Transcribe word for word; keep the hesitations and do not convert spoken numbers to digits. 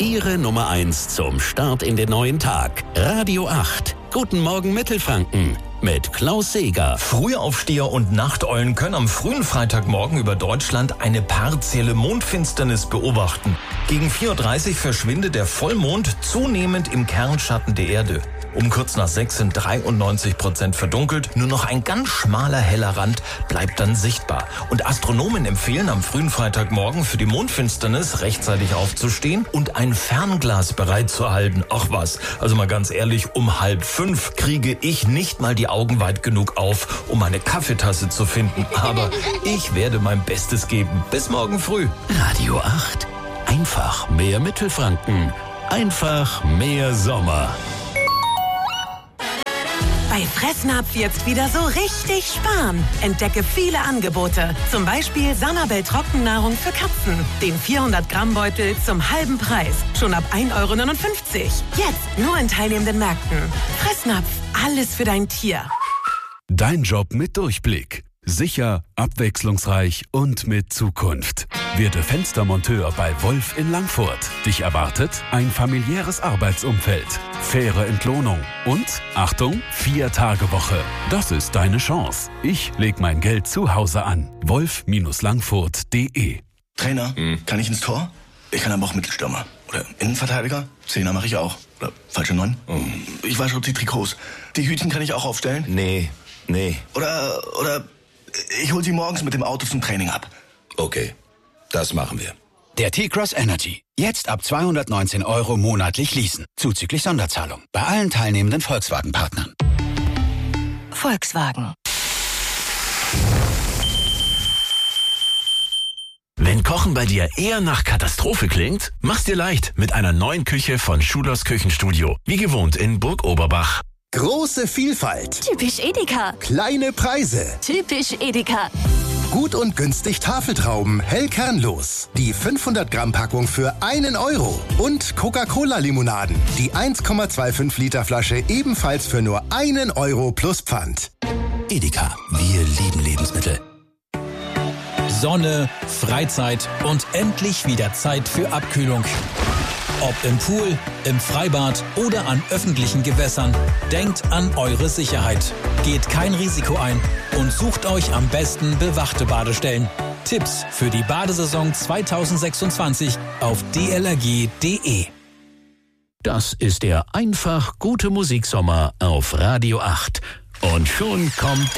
Ihre Nummer eins zum Start in den neuen Tag. Radio acht. Guten Morgen Mittelfranken mit Klaus Seeger. Frühaufsteher und Nachteulen können am frühen Freitagmorgen über Deutschland eine partielle Mondfinsternis beobachten. Gegen vier Uhr dreißig verschwindet der Vollmond zunehmend im Kernschatten der Erde. Um kurz nach sechs sind dreiundneunzig Prozent verdunkelt, nur noch ein ganz schmaler heller Rand bleibt dann sichtbar. Und Astronomen empfehlen am frühen Freitagmorgen für die Mondfinsternis rechtzeitig aufzustehen und ein Fernglas bereitzuhalten. Ach was, also mal ganz ehrlich, um halb fünf kriege ich nicht mal die Augen weit genug auf, um eine Kaffeetasse zu finden. Aber ich werde mein Bestes geben. Bis morgen früh. Radio acht. Einfach mehr Mittelfranken. Einfach mehr Sommer. Bei Fressnapf jetzt wieder so richtig sparen. Entdecke viele Angebote. Zum Beispiel Sanabel Trockennahrung für Katzen. Den vierhundert Gramm Beutel zum halben Preis. Schon ab ein Euro neunundfünfzig. Jetzt nur in teilnehmenden Märkten. Fressnapf, alles für dein Tier. Dein Job mit Durchblick. Sicher, abwechslungsreich und mit Zukunft. Werde Fenstermonteur bei Wolf in Langfurt. Dich erwartet ein familiäres Arbeitsumfeld, faire Entlohnung und, Achtung, Vier-Tage-Woche. Das ist deine Chance. Ich leg mein Geld zu Hause an. wolf Langfurt punkt de. Trainer, hm. kann ich ins Tor? Ich kann aber auch Mittelstürmer. Oder Innenverteidiger? Zehner mache ich auch. Oder falsche Neun? Hm. Ich wasche die Trikots. Die Hütchen kann ich auch aufstellen? Nee, nee. Oder, oder ich hol sie morgens mit dem Auto zum Training ab. Okay, das machen wir. Der T-Cross Energy. Jetzt ab zweihundertneunzehn Euro monatlich leasen. Zuzüglich Sonderzahlung. Bei allen teilnehmenden Volkswagen-Partnern. Volkswagen. Wenn Kochen bei dir eher nach Katastrophe klingt, mach's dir leicht mit einer neuen Küche von Schulers Küchenstudio. Wie gewohnt in Burg Oberbach. Große Vielfalt. Typisch Edeka. Kleine Preise. Typisch Edeka. Gut und günstig Tafeltrauben, hell kernlos. Die fünfhundert Gramm Packung für einen Euro. Und Coca-Cola-Limonaden. Die eins Komma fünfundzwanzig Liter Flasche ebenfalls für nur einen Euro plus Pfand. Edeka, wir lieben Lebensmittel. Sonne, Freizeit und endlich wieder Zeit für Abkühlung. Ob im Pool, im Freibad oder an öffentlichen Gewässern, denkt an eure Sicherheit. Geht kein Risiko ein und sucht euch am besten bewachte Badestellen. Tipps für die Badesaison zweitausendsechsundzwanzig auf d l r g punkt d e. Das ist der einfach gute Musiksommer auf Radio acht. Und schon kommt